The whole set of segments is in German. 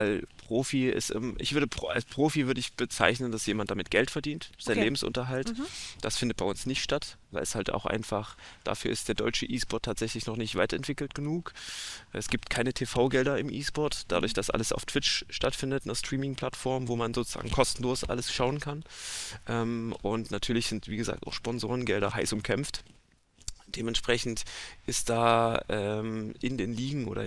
Profi ist, als Profi würde ich bezeichnen, dass jemand damit Geld verdient, sein Okay. Lebensunterhalt. Mhm. Das findet bei uns nicht statt, weil es halt auch einfach, dafür ist der deutsche E-Sport tatsächlich noch nicht weiterentwickelt genug. Es gibt keine TV-Gelder im E-Sport, dadurch, Mhm. dass alles auf Twitch stattfindet, einer Streaming-Plattform, wo man sozusagen kostenlos alles schauen kann. Und natürlich sind, wie gesagt, auch Sponsorengelder heiß umkämpft. Dementsprechend ist da in den Ligen oder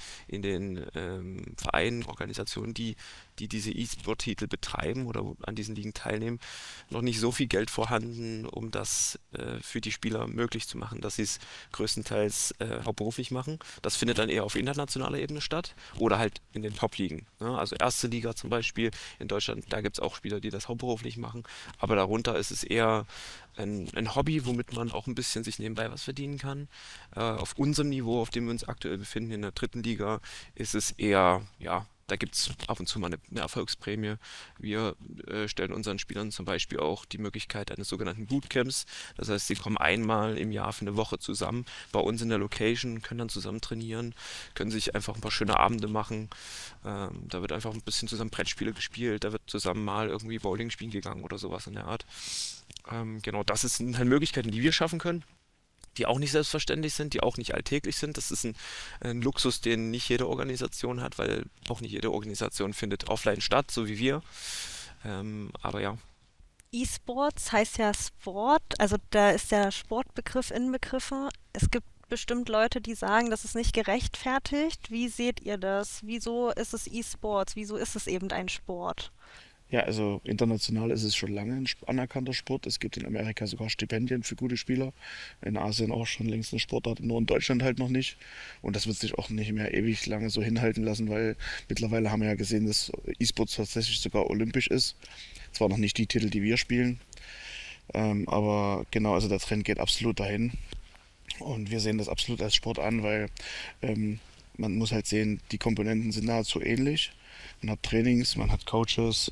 in den Vereinen, Organisationen, die diese E-Sport-Titel betreiben oder an diesen Ligen teilnehmen, noch nicht so viel Geld vorhanden, um das für die Spieler möglich zu machen, dass sie es größtenteils hauptberuflich machen. Das findet dann eher auf internationaler Ebene statt oder halt in den Top-Ligen. Ne? Also erste Liga zum Beispiel in Deutschland, da gibt es auch Spieler, die das hauptberuflich machen, aber darunter ist es eher ein Hobby, womit man auch ein bisschen sich nebenbei was verdienen kann. Auf unserem Niveau, auf dem wir uns aktuell befinden, in der dritten Liga, ist es eher, ja, da gibt es ab und zu mal eine Erfolgsprämie. Wir stellen unseren Spielern zum Beispiel auch die Möglichkeit eines sogenannten Bootcamps. Das heißt, sie kommen einmal im Jahr für eine Woche zusammen bei uns in der Location, können dann zusammen trainieren, können sich einfach ein paar schöne Abende machen. Da wird einfach ein bisschen zusammen Brettspiele gespielt, da wird zusammen mal irgendwie Bowling spielen gegangen oder sowas in der Art. Genau, sind halt Möglichkeiten, die wir schaffen können, die auch nicht selbstverständlich sind, die auch nicht alltäglich sind. Das ist ein Luxus, den nicht jede Organisation hat, weil auch nicht jede Organisation findet offline statt, so wie wir. Aber ja, E-Sports heißt ja Sport, also da ist der Sportbegriff inbegriffen. Es gibt bestimmt Leute, die sagen, das ist nicht gerechtfertigt. Wie seht ihr das? Wieso ist es E-Sports? Wieso ist es eben ein Sport? Ja, also international ist es schon lange ein anerkannter Sport. Es gibt in Amerika sogar Stipendien für gute Spieler. In Asien auch schon längst eine Sportart, nur in Deutschland halt noch nicht. Und das wird sich auch nicht mehr ewig lange so hinhalten lassen, weil mittlerweile haben wir ja gesehen, dass E-Sports tatsächlich sogar olympisch ist. Zwar noch nicht die Titel, die wir spielen, aber genau, also der Trend geht absolut dahin. Und wir sehen das absolut als Sport an, weil ähm, man muss halt sehen, die Komponenten sind nahezu ähnlich. Man hat Trainings, man hat Coaches,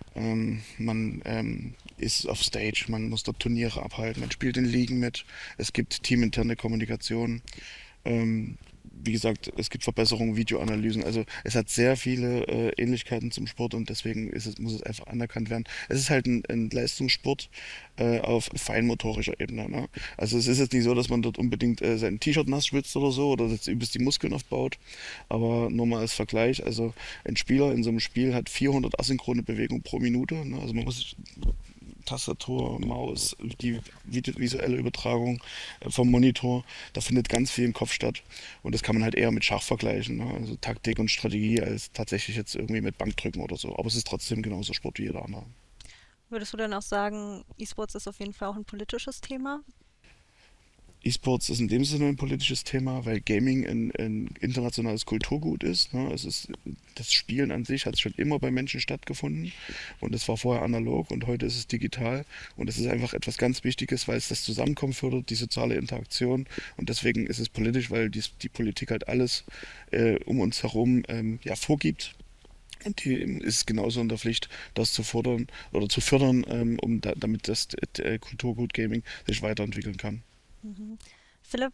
man ist auf Stage, man muss dort Turniere abhalten, man spielt in Ligen mit, es gibt teaminterne Kommunikation. Ähm, Wie gesagt, es gibt Verbesserungen, Videoanalysen. Also es hat sehr viele Ähnlichkeiten zum Sport und deswegen muss es einfach anerkannt werden. Es ist halt ein Leistungssport auf feinmotorischer Ebene. Ne? Also es ist jetzt nicht so, dass man dort unbedingt sein T-Shirt nass schwitzt oder so oder jetzt übelst die Muskeln aufbaut. Aber nur mal als Vergleich, also ein Spieler in so einem Spiel hat 400 asynchrone Bewegungen pro Minute. Ne? Also man muss Tastatur, Maus, die visuelle Übertragung vom Monitor, da findet ganz viel im Kopf statt. Und das kann man halt eher mit Schach vergleichen, ne? Also Taktik und Strategie, als tatsächlich jetzt irgendwie mit Bankdrücken oder so. Aber es ist trotzdem genauso Sport wie jeder andere. Würdest du denn auch sagen, E-Sports ist auf jeden Fall auch ein politisches Thema? E-Sports ist in dem Sinne ein politisches Thema, weil Gaming ein internationales Kulturgut ist. Ne? Das Spielen an sich hat schon immer bei Menschen stattgefunden und es war vorher analog und heute ist es digital und es ist einfach etwas ganz Wichtiges, weil es das Zusammenkommen fördert, die soziale Interaktion und deswegen ist es politisch, weil die Politik halt alles um uns herum ja, vorgibt. Und die ist genauso in der Pflicht, das zu fordern oder zu fördern, damit das Kulturgut Gaming sich weiterentwickeln kann. Mhm. Philipp,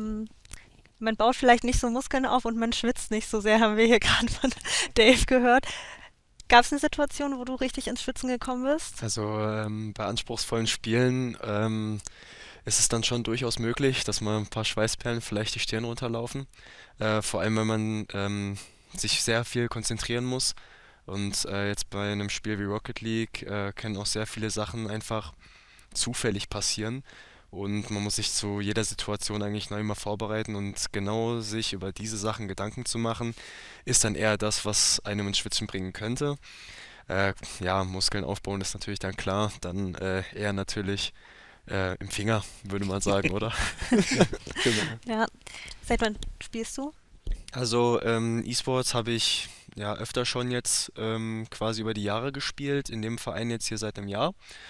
man baut vielleicht nicht so Muskeln auf und man schwitzt nicht so sehr, haben wir hier gerade von Dave gehört. Gab es eine Situation, wo du richtig ins Schwitzen gekommen bist? Also bei anspruchsvollen Spielen ist es dann schon durchaus möglich, dass mal ein paar Schweißperlen vielleicht die Stirn runterlaufen. Vor allem, wenn man sich sehr viel konzentrieren muss. Und jetzt bei einem Spiel wie Rocket League können auch sehr viele Sachen einfach zufällig passieren. Und man muss sich zu jeder Situation eigentlich neu mal vorbereiten und genau sich über diese Sachen Gedanken zu machen, ist dann eher das, was einem ins Schwitzen bringen könnte. Ja, Muskeln aufbauen ist natürlich dann klar, dann eher natürlich im Finger, würde man sagen, oder? Genau. Ja. Seit wann spielst du? Also E-Sports habe ich ja öfter schon jetzt quasi über die Jahre gespielt, in dem Verein jetzt hier seit einem Jahr.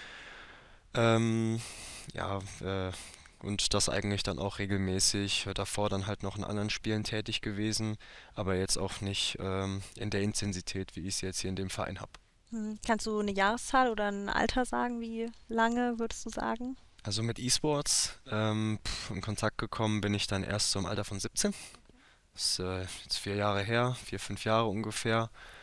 Ähm, ja, und das eigentlich dann auch regelmäßig. Davor dann halt noch in anderen Spielen tätig gewesen, aber jetzt auch nicht in der Intensität, wie ich es jetzt hier in dem Verein habe. Kannst du eine Jahreszahl oder ein Alter sagen? Wie lange würdest du sagen? Also mit E-Sports in Kontakt gekommen bin ich dann erst so im Alter von 17. Das ist jetzt 4 Jahre her, 4, 5 Jahre ungefähr.